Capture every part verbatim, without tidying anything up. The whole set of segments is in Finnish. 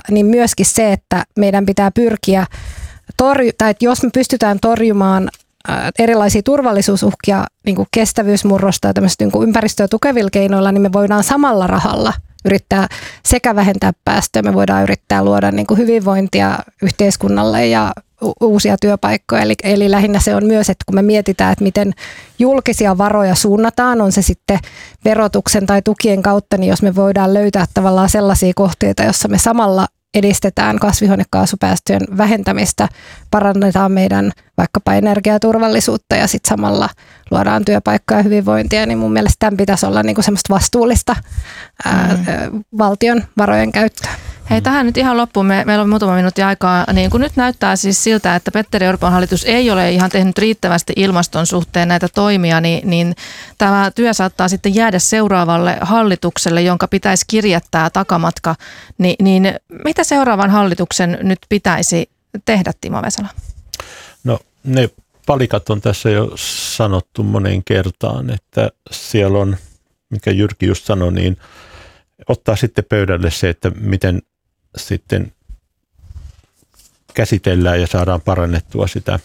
niin myöskin se, että meidän pitää pyrkiä torju- tai että jos me pystytään torjumaan erilaisia turvallisuusuhkia, niin kuin kestävyysmurrosta ja tämmöistä niin kuin ympäristöä tukevilla keinoilla, niin me voidaan samalla rahalla yrittää sekä vähentää päästöjä, me voidaan yrittää luoda niin kuin hyvinvointia yhteiskunnalle ja uusia työpaikkoja. Eli, eli lähinnä se on myös, että kun me mietitään, että miten julkisia varoja suunnataan, on se sitten verotuksen tai tukien kautta, niin jos me voidaan löytää tavallaan sellaisia kohteita, jossa me samalla edistetään kasvihuonekaasupäästöjen vähentämistä, parannetaan meidän vaikkapa energiaturvallisuutta ja sitten samalla luodaan työpaikkoja ja hyvinvointia, niin mun mielestä tämän pitäisi olla niinku semmoista vastuullista ää, mm. valtion varojen käyttöä. Hei, tähän nyt ihan loppuun. Me, meillä on muutama minuutti aikaa. Niin kun nyt näyttää siis siltä, että Petteri Orpon hallitus ei ole ihan tehnyt riittävästi ilmaston suhteen näitä toimia, niin, niin tämä työ saattaa sitten jäädä seuraavalle hallitukselle, jonka pitäisi kirjättää takamatka. Ni, niin mitä seuraavan hallituksen nyt pitäisi tehdä, Timo Vesala? No ne palikat on tässä jo sanottu moneen kertaan, että siellä on, mikä Jyrki just sanoi, niin ottaa sitten pöydälle se, että miten sitten käsitellään ja saadaan parannettua sitä,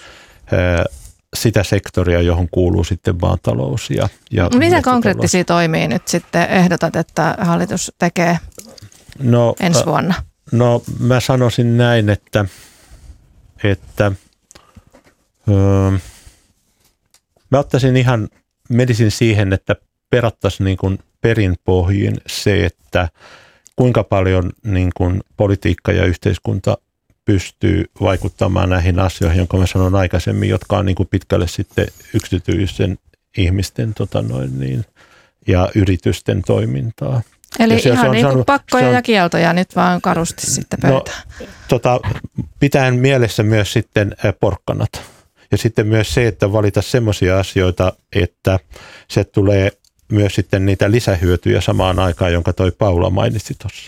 sitä sektoria, johon kuuluu sitten maatalous. Ja, ja mitä konkreettisia toimia nyt sitten ehdotat, että hallitus tekee no, ensi vuonna? No mä sanoisin näin, että, että öö, mä ottaisin ihan, menisin siihen, että perattaisiin niin kuin perinpohjiin se, että kuinka paljon niin kuin politiikka ja yhteiskunta pystyy vaikuttamaan näihin asioihin, jonka mä sanon aikaisemmin, jotka on niin kuin pitkälle sitten yksityisen ihmisten tota noin niin, ja yritysten toimintaa. Eli se, ihan se on, niin kuin sanonut, pakkoja on, ja kieltoja nyt vaan karusti sitten pöytään. No, tota, pitäen mielessä myös sitten porkkanat. Ja sitten myös se, että valita semmoisia asioita, että se tulee myös sitten niitä lisähyötyjä samaan aikaan, jonka toi Paula mainitsi tuossa.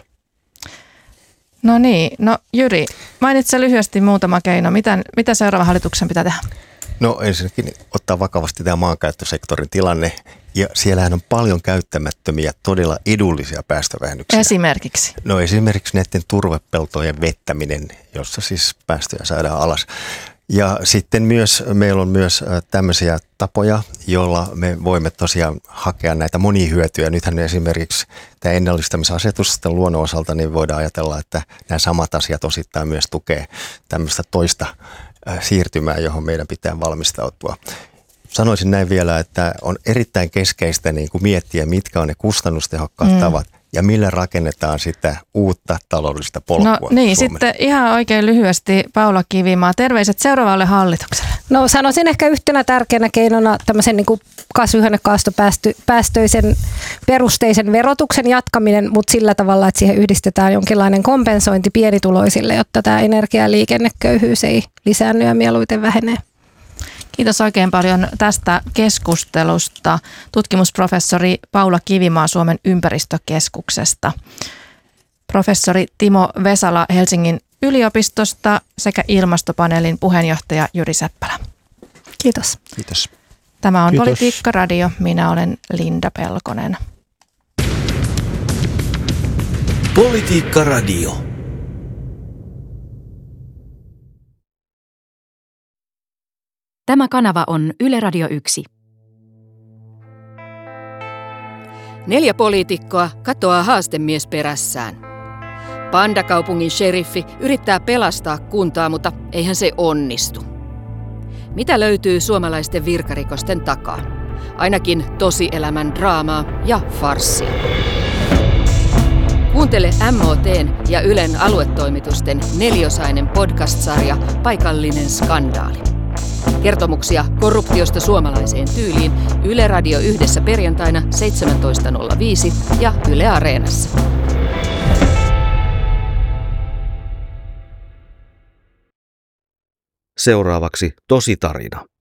No niin, no Jyri, mainitse lyhyesti muutama keino. Mitä, mitä seuraavan hallituksen pitää tehdä? No ensinnäkin ottaa vakavasti tämä maankäyttösektorin tilanne. Ja siellähän on paljon käyttämättömiä, todella edullisia päästövähennyksiä. Esimerkiksi? No esimerkiksi näiden turvepeltojen vettäminen, jossa siis päästöjä saadaan alas. Ja sitten myös meillä on myös tämmöisiä tapoja, joilla me voimme tosiaan hakea näitä monihyötyjä. Nythän esimerkiksi tämä ennallistamisasetus sitten luonnon osalta, niin voidaan ajatella, että nämä samat asiat osittain myös tukee tämmöistä toista siirtymää, johon meidän pitää valmistautua. Sanoisin näin vielä, että on erittäin keskeistä niin kuin miettiä, mitkä on ne kustannustehokkaat mm. tavat ja millä rakennetaan sitä uutta taloudellista polkua. No niin, Suomen. Sitten ihan oikein lyhyesti Paula Kivimaa, terveiset seuraavalle hallitukselle. No sanoisin ehkä yhtenä tärkeänä keinona tämmöisen niin kuin kasvihuonekaasupäästöisen perusteisen verotuksen jatkaminen, mutta sillä tavalla, että siihen yhdistetään jonkinlainen kompensointi pienituloisille, jotta tämä energia- ja liikenneköyhyys ei lisäänny ja mieluiten vähenee. Kiitos oikein paljon tästä keskustelusta. Tutkimusprofessori Paula Kivimaa Suomen ympäristökeskuksesta, professori Timo Vesala Helsingin yliopistosta sekä ilmastopaneelin puheenjohtaja Jyri Seppälä. Kiitos. Kiitos. Tämä on Kiitos. Politiikka Radio. Minä olen Linda Pelkonen. Politiikka Radio. Tämä kanava on Yle Radio yksi. Neljä poliitikkoa katoaa haastemies perässään. Pandakaupungin sheriffi yrittää pelastaa kuntaa, mutta eihän se onnistu. Mitä löytyy suomalaisten virkarikosten takaa? Ainakin tosielämän draamaa ja farssia. Kuuntele M O T:n ja Ylen aluetoimitusten neliosainen podcast-sarja Paikallinen skandaali. Kertomuksia korruptiosta suomalaiseen tyyliin Yle Radio yhdessä perjantaina seitsemäntoista nolla viisi ja Yle Areenassa. Seuraavaksi tositarina.